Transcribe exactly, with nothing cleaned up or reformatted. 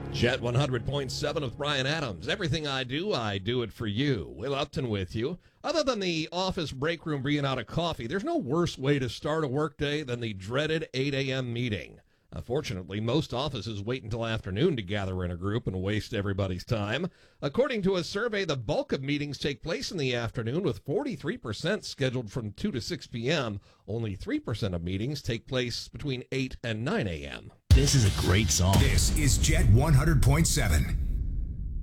Jet one hundred point seven with Brian Adams. Everything I do, I do it for you. Will Upton with you. Other than the office break room being out of coffee, there's no worse way to start a workday than the dreaded eight a.m. meeting. Unfortunately, most offices wait until afternoon to gather in a group and waste everybody's time. According to a survey, the bulk of meetings take place in the afternoon, with forty-three percent scheduled from two to six p.m. Only three percent of meetings take place between eight and nine a.m. This is a great song. This is Jet one hundred point seven.